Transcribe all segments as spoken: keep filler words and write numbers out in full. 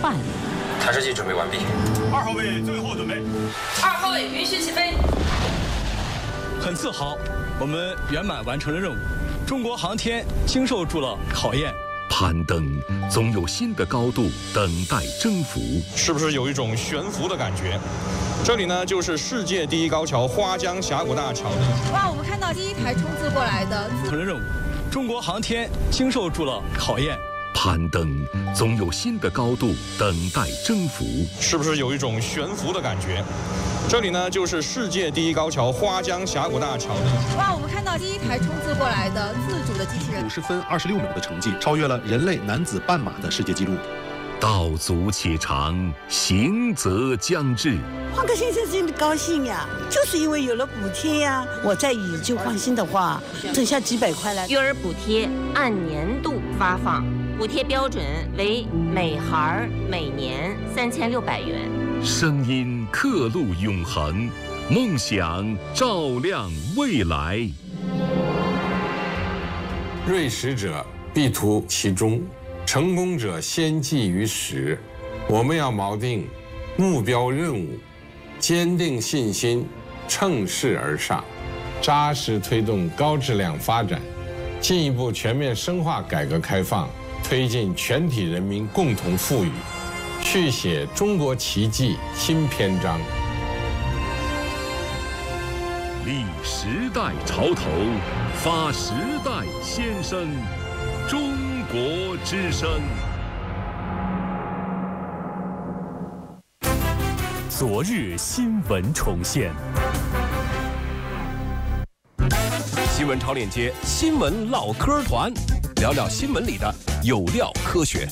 办。 探视器准备完毕。 二号位最后准备。 二号位允许起飞。 很自豪，我们圆满完成了任务。中国航天经受住了考验。 攀登总有新的高度等待征服， 是不是有一种悬浮的感觉？这里呢，就是世界第一高桥花江峡谷大桥。 哇，我们看到第一台冲刺过来的。 完成了任务，中国航天经受住了考验。 攀登总有新的高度等待征服， 是不是有一种悬浮的感觉？这里呢，就是世界第一高桥花江峡谷大桥。 哇，我们看到第一台冲刺过来的自主的机器人， 五十分二十六秒的成绩，超越了人类男子半马的世界纪录。 道阻且长，行则将至。 换个先生真的高兴呀，就是因为有了补贴呀。我再以旧换新的话，省下几百块来。 育儿补贴按年度发放，补贴标准为每孩每年三千六百元。 声音刻录永恒，梦想照亮未来。 锐实者必图其中，成功者先记于始。我们要锚定目标任务，坚定信心，乘势而上，扎实推动高质量发展，进一步全面深化改革开放，推进全体人民共同富裕，续写中国奇迹新篇章。 立时代潮头，发时代先声，中国之声。 昨日新闻重现， 新闻超链接，新闻唠嗑团，聊聊新闻里的有料科学。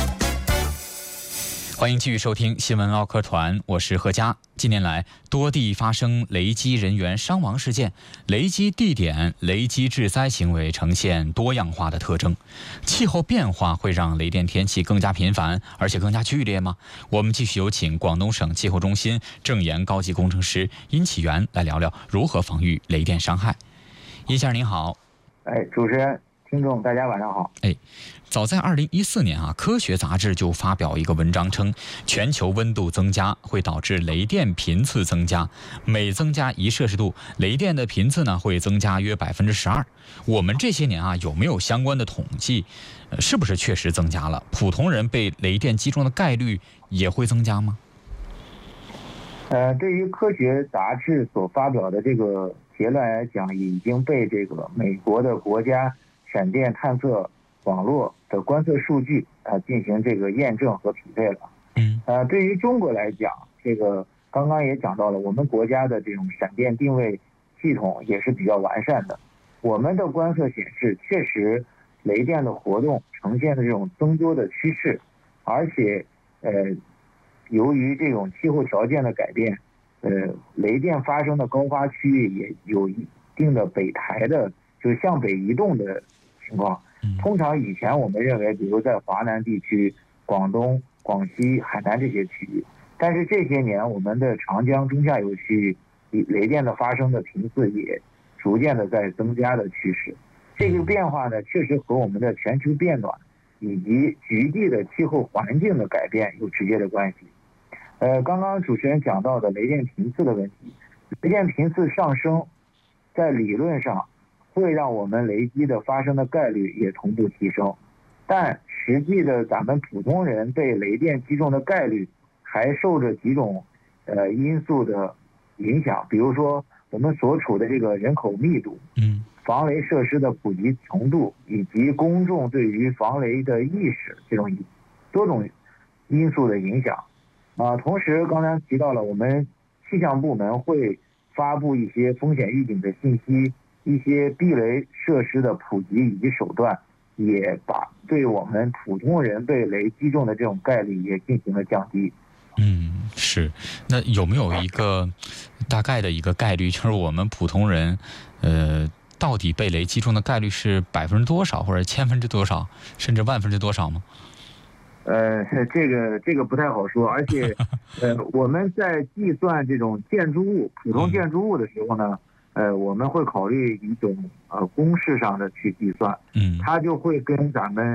欢迎继续收听新闻唠嗑团，我是何佳。近年来，多地发生雷击人员伤亡事件，雷击地点、雷击致灾行为呈现多样化的特征。气候变化会让雷电天气更加频繁，而且更加剧烈吗？我们继续有请广东省气候中心正研高级工程师殷启元来聊聊如何防御雷电伤害。殷先生您好。 哎，主持人、听众大家晚上好。 哎。早在二零一四年啊，科学杂志就发表一个文章称，全球温度增加会导致雷电频次增加，每增加一摄氏度，雷电的频次呢会增加约百分之十二。我们这些年啊，有没有相关的统计？呃，是不是确实增加了？普通人被雷电击中的概率也会增加吗？ 呃，对于科学杂志所发表的这个结论来讲，已经被这个美国的国家闪电探测网络的观测数据啊、呃、进行这个验证和匹配了。 嗯。 呃，对于中国来讲，这个刚刚也讲到了，我们国家的这种闪电定位系统也是比较完善的。我们的观测显示，确实雷电的活动呈现的这种增多的趋势，而且呃，由于这种气候条件的改变，呃，雷电发生的高发区域也有一定的北抬的，就是向北移动的情况。通常以前我们认为，比如在华南地区、广东、广西、海南这些区域，但是这些年我们的长江中下游区域雷电的发生的频次也逐渐的在增加的趋势。这个变化呢，确实和我们的全球变暖以及局地的气候环境的改变有直接的关系。呃，刚刚主持人讲到的雷电频次的问题，雷电频次上升，在理论上会让我们雷击的发生的概率也同步提升，但实际的咱们普通人被雷电击中的概率还受着几种呃因素的影响，比如说我们所处的这个人口密度， 嗯， 防雷设施的普及程度，以及公众对于防雷的意识，这种多种因素的影响啊。同时刚才提到了，我们气象部门会发布一些风险预警的信息，一些避雷设施的普及以及手段，也把对我们普通人被雷击中的这种概率也进行了降低。 嗯，是。那有没有一个大概的一个概率，就是我们普通人，呃，到底被雷击中的概率是百分之多少，或者千分之多少，甚至万分之多少吗？ 呃，这个这个不太好说，而且，呃，我们在计算这种建筑物、普通建筑物的时候呢，呃，我们会考虑一种呃公式上的去计算， 嗯， 它就会跟咱们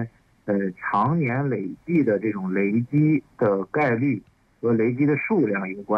呃常年累计的这种雷击的概率和雷击的数量有关。